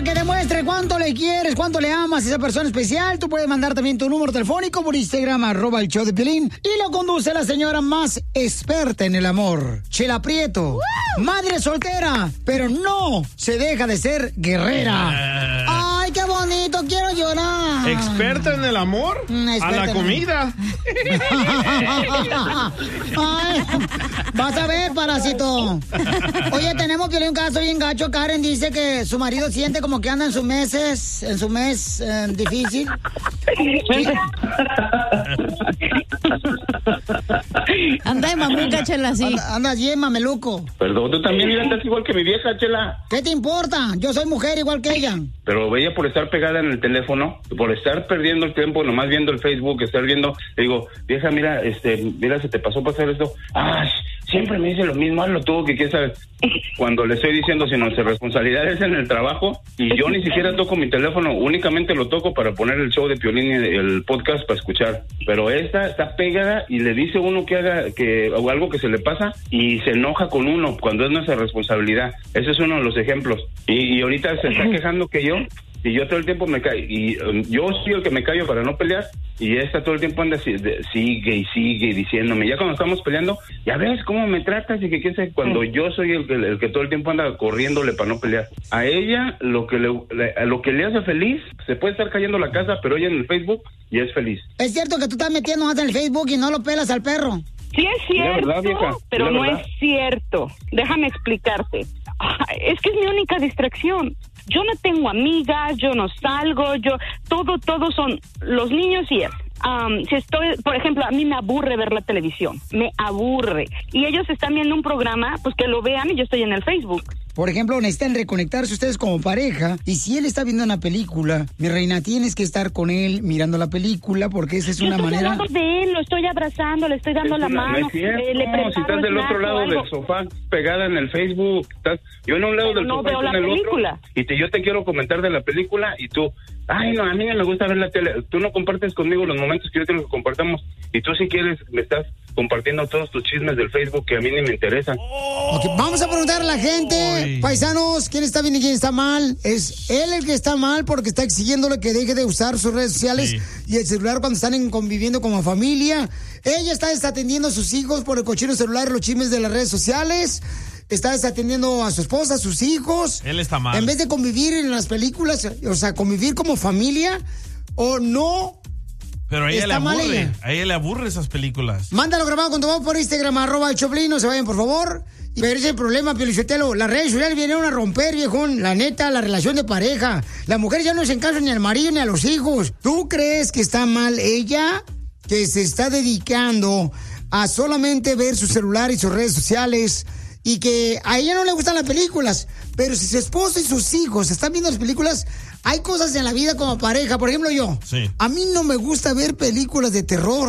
que demuestre cuánto le quieres, cuánto le amas a esa persona especial, tú puedes mandar también tu número telefónico por Instagram, @el-show-de-Piolín. Y lo conduce la señora más experta en el amor, Chela Prieto. Madre soltera, pero no se deja de ser guerrera. ¡Ay, qué bonito! Quiero llorar. ¿Experta en el amor? A la comida. Ay, vas a ver, parásito. Oye, tenemos Piolín, un caso bien gacho. Karen dice que su marido siente como que anda en su mes difícil. Anda de mamuca, Chela, así. Anda bien mameluco. Perdón, tú también estás igual que mi vieja, Chela. ¿Qué te importa? Yo soy mujer igual que ella. Pero ella por estar pegada en el teléfono, por estar perdiendo el tiempo, nomás viendo el Facebook, estar viendo, le digo, vieja, mira, mira, se te pasó pasar esto. Ay, siempre me dice lo mismo, hazlo tú, que quieres saber. Cuando le estoy diciendo, si nuestra responsabilidad es en el trabajo, y yo ni siquiera toco mi teléfono, únicamente lo toco para poner el show de Piolín y el podcast para escuchar. Pero esta está pegada y le dice uno que haga o algo que se le pasa y se enoja con uno cuando es nuestra responsabilidad. Ese es uno de los ejemplos. Y ahorita se está quejando que yo todo el tiempo me callo, y yo soy el que me callo para no pelear, y esta todo el tiempo anda sigue diciéndome, ya cuando estamos peleando, ya ves cómo me tratas, y que quién sabe, cuando yo soy el que todo el tiempo anda corriéndole para no pelear. A ella lo que le hace feliz, se puede estar cayendo la casa, pero ella en el Facebook ya es feliz. ¿Es cierto que tú estás metiendo más en el Facebook y no lo pelas al perro? Sí es cierto, verdad, vieja, pero no verdad. es cierto. Déjame explicarte. Es que es mi única distracción. Yo no tengo amigas, yo no salgo, todo son los niños y él. Si estoy, por ejemplo, a mí me aburre ver la televisión, me aburre. Y ellos están viendo un programa, pues que lo vean y yo estoy en el Facebook. Por ejemplo, necesitan reconectarse ustedes como pareja. Y si él está viendo una película, mi reina, tienes que estar con él mirando la película, porque esa es una manera... Yo estoy hablando de él, lo estoy abrazando, le estoy dando la mano. No es cierto, le preparo si estás del otro lado algo. del sofá, pegada en el Facebook, yo en un lado Pero del no sofá veo y tú la en el película. otro, y yo te quiero comentar de la película, y tú, ay, no, a mí no me gusta ver la tele, tú no compartes conmigo los momentos que yo tengo que compartamos, y tú si quieres me estás compartiendo todos tus chismes del Facebook que a mí ni me interesan. Okay, vamos a preguntar a la gente, paisanos, quién está bien y quién está mal. Es él el que está mal porque está exigiéndole que deje de usar sus redes sociales y el celular cuando están conviviendo como familia. Ella está desatendiendo a sus hijos por el cochino celular, los chismes de las redes sociales. Está desatendiendo a su esposa, a sus hijos. Él está mal. En vez de convivir en las películas, o sea, convivir como familia, o no. Pero a ella le Está mal aburre. ella. A ella le aburre esas películas. Mándalo grabado con tu voz por Instagram, @el-Choplin, no se vayan, por favor. Pero ese es el problema, Piolichotelo. Las redes sociales vinieron a romper, viejón, la neta, la relación de pareja. Las mujeres ya no se encasan ni al marido ni a los hijos. ¿Tú crees que está mal ella, que se está dedicando a solamente ver su celular y sus redes sociales, y que a ella no le gustan las películas? Pero si su esposo y sus hijos están viendo las películas, hay cosas en la vida como pareja. Por ejemplo, yo. Sí. A mí no me gusta ver películas de terror.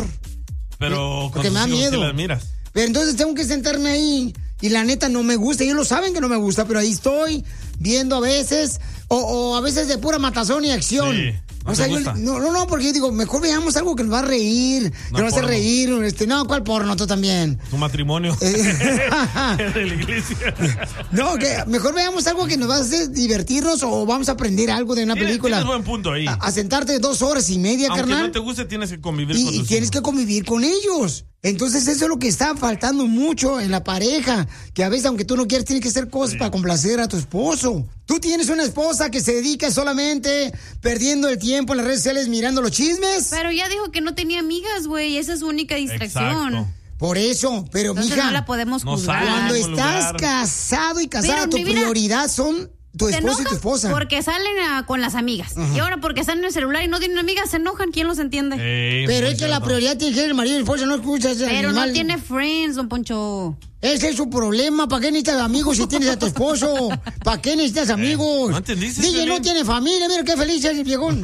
Pero porque con me da tus hijos miedo. sí las miras. Pero entonces tengo que sentarme ahí. Y la neta no me gusta. Ellos lo saben que no me gusta, pero ahí estoy viendo a veces. O a veces de pura matazón y acción. Sí, o sea, yo, no, porque yo digo, mejor veamos algo que nos va a reír, que nos va a hacer reír. No, ¿cuál porno? Tú también. Tu matrimonio. De la iglesia. No, que mejor veamos algo que nos va a hacer divertirnos, o vamos a aprender algo de una película. Tienes buen punto ahí. A sentarte 2 horas y media, Aunque carnal. no te guste, tienes que convivir Y con tus tienes hijos. que convivir con ellos. Entonces eso es lo que está faltando mucho en la pareja, que a veces, aunque tú no quieras, tienes que hacer cosas para complacer a tu esposo. Tú tienes una esposa que se dedica solamente perdiendo el tiempo en las redes sociales mirando los chismes. Pero ya dijo que no tenía amigas, güey, esa es su única distracción. Exacto. Por eso, pero Entonces mija, no la podemos no juzgar. sale. cuando en estás lugar. casado y casada, Pero, tu mi vida, prioridad son tu Se esposo y tu enojan esposa. porque salen con las amigas. Y ahora porque están en el celular y no tienen amigas, se enojan. ¿Quién los entiende? Pero es que la prioridad tiene que ser el marido y el esposo, no escuchas. Pero no tiene friends, don Poncho. Ese es su problema. ¿Para qué necesitas amigos si tienes a tu esposo? ¿Para qué necesitas amigos? ¿No entendiste, DJ Piolín? no tiene familia. Mira qué feliz es el viejón.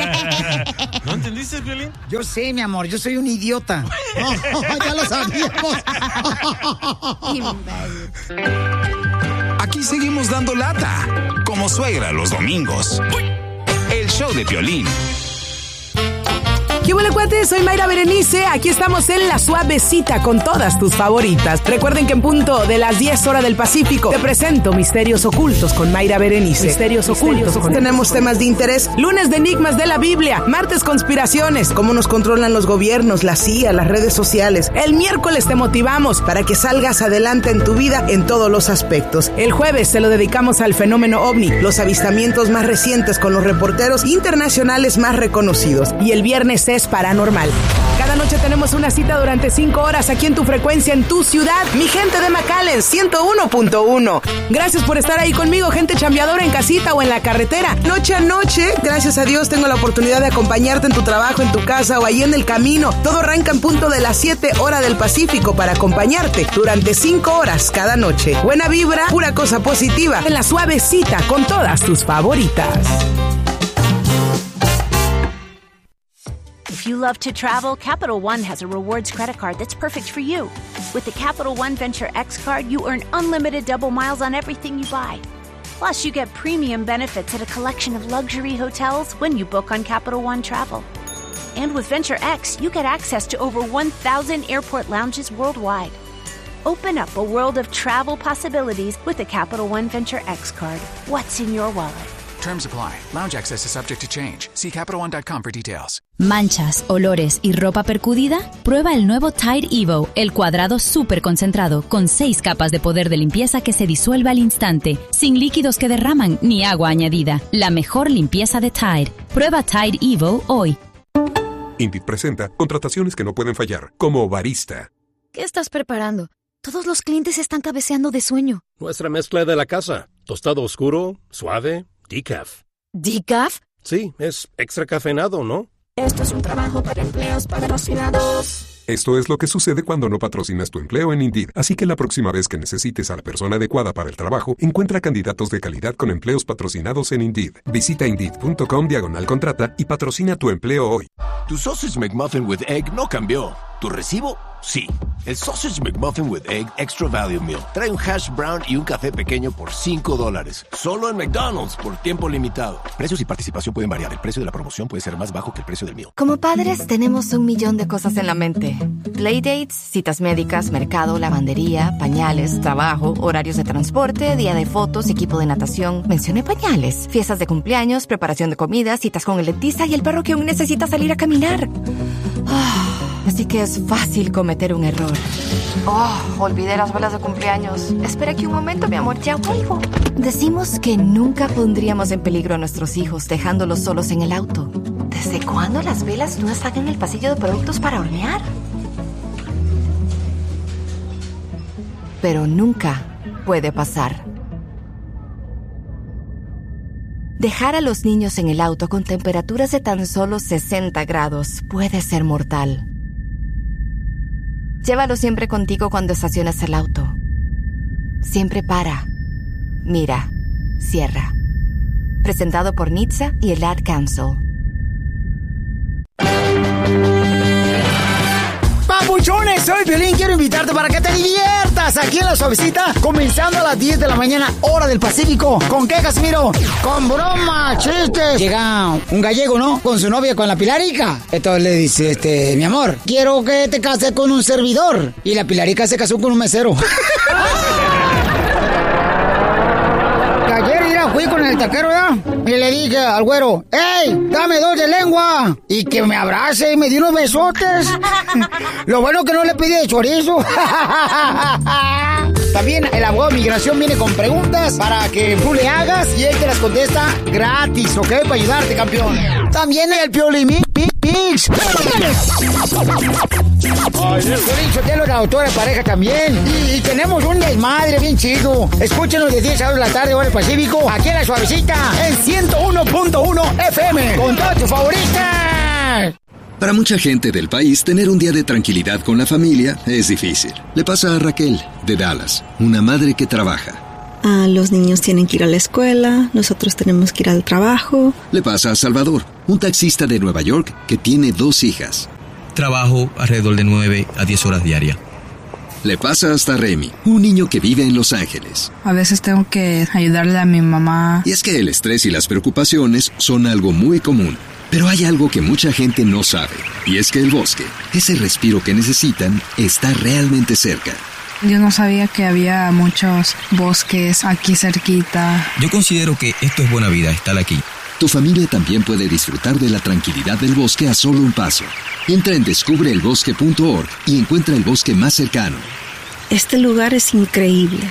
¿No entendiste, Piolín? Yo sé, mi amor. Yo soy un idiota. Ya lo sabíamos. Aquí seguimos dando lata, como suegra los domingos. El show de Piolín. ¿Qué huele, cuates? Soy Mayra Berenice. Aquí estamos en La Suavecita con todas tus favoritas. Recuerden que en punto de las 10 horas del Pacífico te presento Misterios Ocultos con Mayra Berenice. Misterios Ocultos. Tenemos temas de interés. Lunes de enigmas de la Biblia. Martes conspiraciones. Cómo nos controlan los gobiernos, la CIA, las redes sociales. El miércoles te motivamos para que salgas adelante en tu vida en todos los aspectos. El jueves se lo dedicamos al fenómeno OVNI, los avistamientos más recientes con los reporteros internacionales más reconocidos. Y el viernes es paranormal. Cada noche tenemos una cita durante 5 horas aquí en tu frecuencia, en tu ciudad. Mi gente de McAllen, 101.1. Gracias por estar ahí conmigo, gente chambeadora en casita o en la carretera. Noche a noche, gracias a Dios, tengo la oportunidad de acompañarte en tu trabajo, en tu casa o ahí en el camino. Todo arranca en punto de las 7 horas del Pacífico para acompañarte durante 5 horas cada noche. Buena vibra, pura cosa positiva. En La Suavecita con todas tus favoritas. If you love to travel, Capital One has a rewards credit card that's perfect for you. With the Capital One Venture X card, you earn unlimited double miles on everything you buy. Plus, you get premium benefits at a collection of luxury hotels when you book on Capital One Travel. And with Venture X, you get access to over 1,000 airport lounges worldwide. Open up a world of travel possibilities with the Capital One Venture X card. What's in your wallet? Terms apply. Lounge access is subject to change. See CapitalOne.com for details. ¿Manchas, olores y ropa percudida? Prueba el nuevo Tide Evo, el cuadrado súper concentrado con 6 capas de poder de limpieza que se disuelve al instante, sin líquidos que derraman ni agua añadida. La mejor limpieza de Tide. Prueba Tide Evo hoy. Indeed presenta contrataciones que no pueden fallar, como barista. ¿Qué estás preparando? Todos los clientes están cabeceando de sueño. Nuestra mezcla de la casa. Tostado oscuro, suave, decaf. ¿Decaf? Sí, es extra cafeinado, ¿no? Esto es un trabajo para empleos patrocinados. Esto es lo que sucede cuando no patrocinas tu empleo en Indeed. Así que la próxima vez que necesites a la persona adecuada para el trabajo, encuentra candidatos de calidad con empleos patrocinados en Indeed. Visita Indeed.com/contrata y patrocina tu empleo hoy. Tu Sausage McMuffin with Egg no cambió. ¿Tu recibo? Sí. El Sausage McMuffin with Egg Extra Value Meal trae un hash brown y un café pequeño por $5. Solo en McDonald's por tiempo limitado. Precios y participación pueden variar. El precio de la promoción puede ser más bajo que el precio del meal. Como padres tenemos 1,000,000 de cosas en la mente. Playdates, citas médicas, mercado, lavandería, pañales, trabajo, horarios de transporte, día de fotos, equipo de natación. Mencioné pañales. Fiestas de cumpleaños, preparación de comida, citas con el dentista y el perro que aún necesita salir a caminar. Así que es fácil cometer un error. Olvidé las velas de cumpleaños. Espera aquí un momento, mi amor, ya vuelvo. Decimos que nunca pondríamos en peligro a nuestros hijos dejándolos solos en el auto. ¿Desde cuándo las velas no están en el pasillo de productos para hornear? Pero nunca puede pasar. Dejar a los niños en el auto con temperaturas de tan solo 60 grados puede ser mortal. Llévalo siempre contigo cuando estaciones el auto. Siempre para, mira, cierra. Presentado por NHTSA y el Ad Council. Papuchones, soy Piolín, quiero invitarte para que te diviertas aquí en La Suavecita, comenzando a las 10 de la mañana, hora del Pacífico. ¿Con qué, Casimiro? Con bromas, chistes. Llega un gallego, ¿no? Con su novia, con la Pilarica. Entonces le dice, mi amor, quiero que te cases con un servidor. Y la Pilarica se casó con un mesero. Ayer fui con el taquero, ¿ya? Y le dije al güero, ¡ey, dame 2 de lengua! Y que me abrace y me dio unos besotes. Lo bueno que no le pedí de chorizo. También el abogado de migración viene con preguntas para que tú le hagas y él te las contesta gratis, ¿ok? Para ayudarte, campeón. También el Piolín Mix. Piolín Sotelo, la autora de pareja también. Y tenemos un desmadre bien chido. Escúchenos de 10 a 2 de la tarde, hora del Pacífico, aquí en La Suavecita, en 101.1 FM, con todas tus favoritas. Para mucha gente del país, tener un día de tranquilidad con la familia es difícil. Le pasa a Raquel, de Dallas, una madre que trabaja. Los niños tienen que ir a la escuela, nosotros tenemos que ir al trabajo. Le pasa a Salvador, un taxista de Nueva York que tiene 2 hijas. Trabajo alrededor de 9 a 10 horas diarias. Le pasa hasta Remy, un niño que vive en Los Ángeles. A veces tengo que ayudarle a mi mamá. Y es que el estrés y las preocupaciones son algo muy común. Pero hay algo que mucha gente no sabe, y es que el bosque, ese respiro que necesitan, está realmente cerca. Yo no sabía que había muchos bosques aquí cerquita. Yo considero que esto es buena vida, estar aquí. Tu familia también puede disfrutar de la tranquilidad del bosque a solo un paso. Entra en descubreelbosque.org y encuentra el bosque más cercano. Este lugar es increíble.